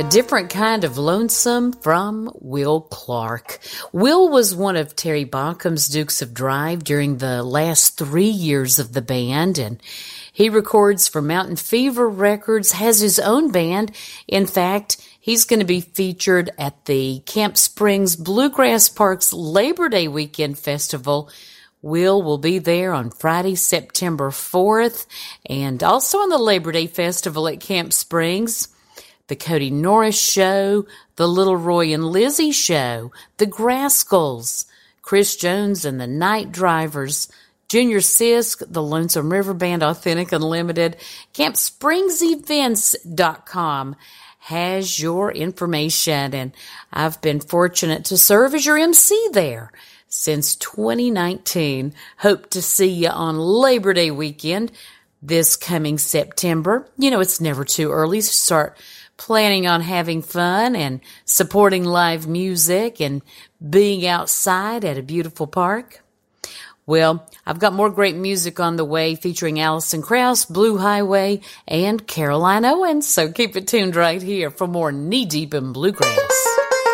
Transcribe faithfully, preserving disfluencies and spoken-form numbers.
A different kind of lonesome from Will Clark. Will was one of Terry Baucom's Dukes of Drive during the last three years of the band, and he records for Mountain Fever Records, has his own band. In fact, he's going to be featured at the Camp Springs Bluegrass Park's Labor Day Weekend Festival. Will will be there on Friday, September fourth, and also on the Labor Day Festival at Camp Springs. The Cody Norris Show, the Little Roy and Lizzie Show, the Grascals, Chris Jones and the Night Drivers, Junior Sisk, the Lonesome River Band, Authentic Unlimited. Camp Springs Events dot com has your information, and I've been fortunate to serve as your M C there since twenty nineteen. Hope to see you on Labor Day weekend this coming September. You know, it's never too early to start planning on having fun and supporting live music and being outside at a beautiful park. Well, I've got more great music on the way featuring Alison Krauss, Blue Highway, and Caroline Owens. So keep it tuned right here for more Knee Deep in Bluegrass.